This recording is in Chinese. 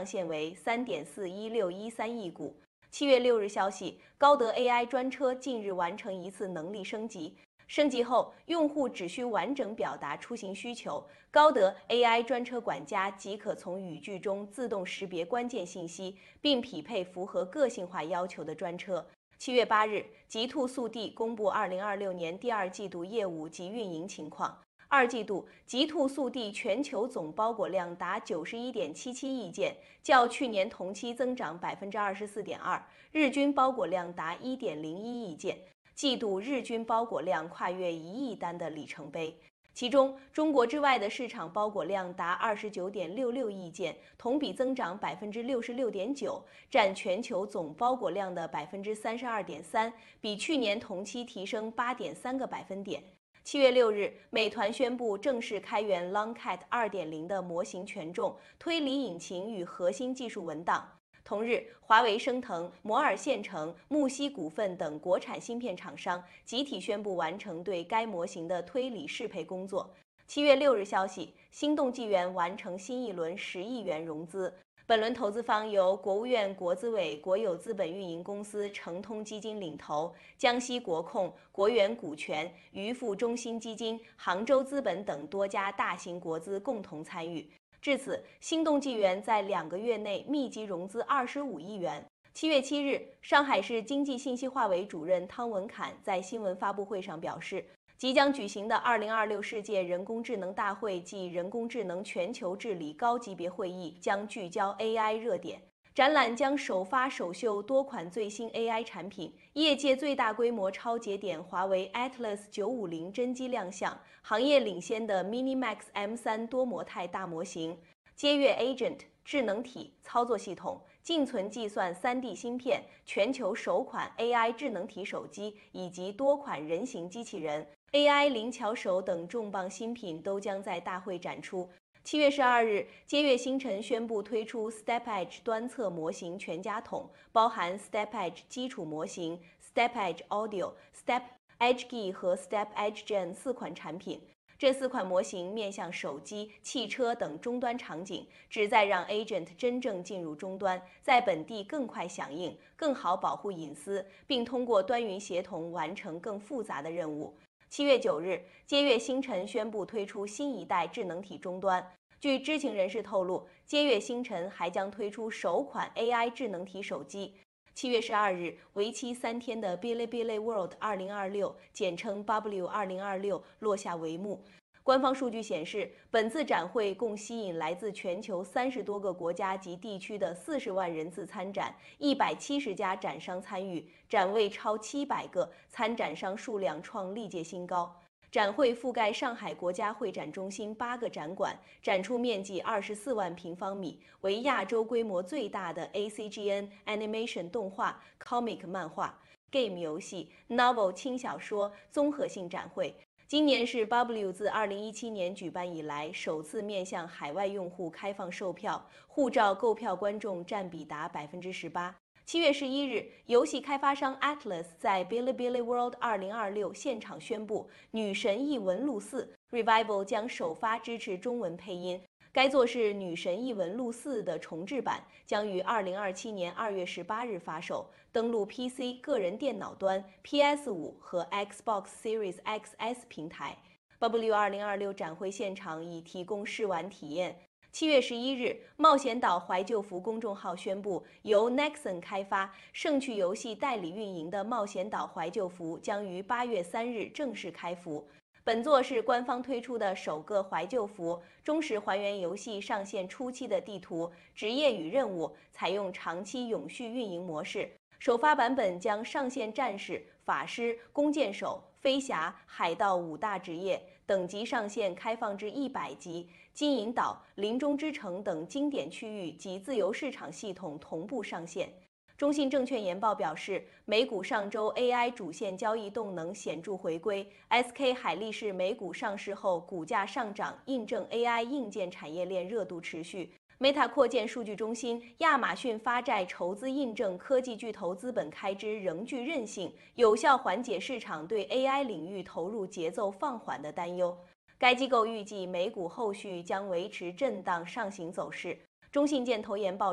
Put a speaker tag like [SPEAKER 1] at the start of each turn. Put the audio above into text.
[SPEAKER 1] 限为3.41613亿股。7月6日消息，高德 AI 专车近日完成一次能力升级。升级后，用户只需完整表达出行需求，高德 AI 专车管家即可从语句中自动识别关键信息，并匹配符合个性化要求的专车。7月8日，极兔速递公布2026年第二季度业务及运营情况。二季度，极兔速递全球总包裹量达91.77亿件，较去年同期增长24.2%，日均包裹量达1.01亿件。季度日均包裹量跨越1亿单的里程碑，其中中国之外的市场包裹量达29.66亿件，同比增长66.9%，占全球总包裹量的32.3%，比去年同期提升8.3个百分点。7月6日，美团宣布正式开源 Longcat 2.0的模型权重、推理引擎与核心技术文档。同日，华为、升腾、摩尔线程、木犀股份等国产芯片厂商集体宣布完成对该模型的推理适配工作。7月6日消息，心动纪元完成新一轮10亿元融资。本轮投资方由国务院国资委国有资本运营公司诚通基金领投，江西国控、国元股权、渔富中心基金、杭州资本等多家大型国资共同参与。至此，心动纪元在2个月内密集融资25亿元。7月7日，上海市经济信息化委主任汤文侃在新闻发布会上表示，即将举行的2026世界人工智能大会暨人工智能全球治理高级别会议将聚焦 AI 热点。展览将首发首秀多款最新 AI 产品，业界最大规模超节点华为 Atlas 950真机亮相，行业领先的 MiniMax M3多模态大模型，接跃 Agent 智能体操作系统，静存计算 3D 芯片，全球首款 AI 智能体手机以及多款人形机器人、AI 灵巧手等重磅新品都将在大会展出。7月12日，接跃星辰宣布推出 Step Edge 端侧模型全家桶，包含 Step Edge 基础模型、Step Edge Audio、Step Edge G 和 Step Edge Gen 4款产品。这4款模型面向手机、汽车等终端场景，旨在让 Agent 真正进入终端，在本地更快响应，更好保护隐私，并通过端云协同完成更复杂的任务。7月9日，接跃星辰宣布推出新一代智能体终端。据知情人士透露，接跃星辰还将推出首款 AI 智能体手机。7月12日，为期3天的 Bilibili World 2026，简称 W 2026落下帷幕。官方数据显示，本次展会共吸引来自全球30多个国家及地区的40万人次参展，170家展商参与，展位超700个，参展商数量创历届新高。展会覆盖上海国家会展中心8个展馆，展出面积24万平方米，为亚洲规模最大的 ACGN Animation 动画、Comic 漫画、Game 游戏、Novel 轻小说综合性展会。今年是 W 自2017年举办以来首次面向海外用户开放售票，护照购票观众占比达18%。7月11日，游戏开发商 Atlas 在 Bilibili World 2026现场宣布，《女神异闻录4 Revival》将首发支持中文配音。该作是《女神异闻录4》的重制版，将于2027年2月18日发售，登陆 PC 个人电脑端、PS5 和 Xbox Series XS 平台。W 2026展会现场已提供试玩体验。7月11日，冒险岛怀旧服公众号宣布，由 Nexon 开发、盛趣游戏代理运营的冒险岛怀旧服将于8月3日正式开服。本作是官方推出的首个怀旧服，忠实还原游戏上线初期的地图、职业与任务，采用长期永续运营模式。首发版本将上线战士、法师、弓箭手、飞侠、海盗5大职业，等级上限开放至100级。金银岛、林中之城等经典区域及自由市场系统同步上线。中信证券研报表示，美股上周 AI 主线交易动能显著回归 ，SK 海力士美股上市后股价上涨，印证 AI 硬件产业链热度持续。Meta 扩建数据中心，亚马逊发债筹资印证科技巨头资本开支仍具韧性，有效缓解市场对 AI 领域投入节奏放缓的担忧。该机构预计美股后续将维持震荡上行走势。中信建投研报